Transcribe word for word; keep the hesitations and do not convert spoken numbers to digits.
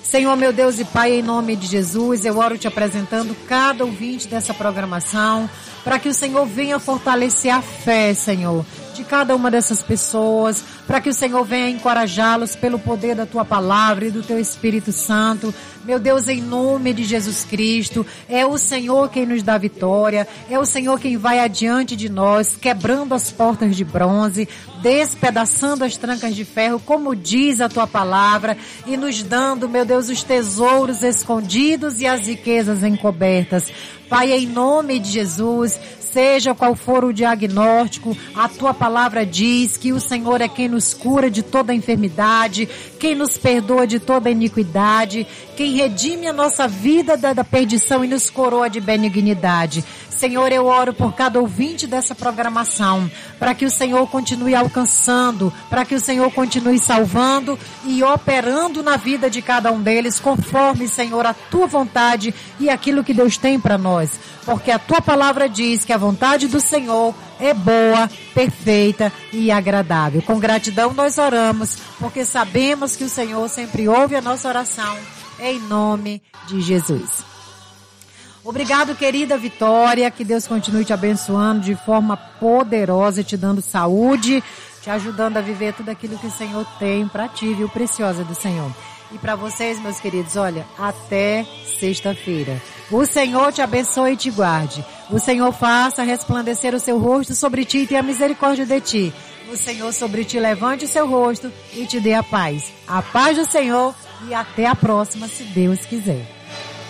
Senhor, meu Deus e Pai, em nome de Jesus, eu oro te apresentando cada ouvinte dessa programação, para que o Senhor venha fortalecer a fé, Senhor, de cada uma dessas pessoas, para que o Senhor venha encorajá-los pelo poder da Tua Palavra e do Teu Espírito Santo. Meu Deus, em nome de Jesus Cristo, é o Senhor quem nos dá vitória, é o Senhor quem vai adiante de nós, quebrando as portas de bronze, despedaçando as trancas de ferro, como diz a Tua Palavra, e nos dando, meu Deus, os tesouros escondidos e as riquezas encobertas. Pai, em nome de Jesus, seja qual for o diagnóstico, a Tua Palavra diz que o Senhor é quem nos cura de toda enfermidade, quem nos perdoa de toda iniquidade, quem redime a nossa vida da, da perdição e nos coroa de benignidade. Senhor, eu oro por cada ouvinte dessa programação, para que o Senhor continue alcançando, para que o Senhor continue salvando e operando na vida de cada um deles, conforme, Senhor, a Tua vontade e aquilo que Deus tem para nós. Porque a Tua Palavra diz que a vontade do Senhor é boa, perfeita e agradável. Com gratidão nós oramos, porque sabemos que o Senhor sempre ouve a nossa oração, em nome de Jesus. Obrigado, querida Vitória, que Deus continue te abençoando de forma poderosa, te dando saúde, te ajudando a viver tudo aquilo que o Senhor tem para ti, viu, preciosa do Senhor. E para vocês, meus queridos, olha, até sexta-feira. O Senhor te abençoe e te guarde. O Senhor faça resplandecer o seu rosto sobre ti e tenha misericórdia de ti. O Senhor sobre ti levante o seu rosto e te dê a paz. A paz do Senhor e até a próxima, se Deus quiser.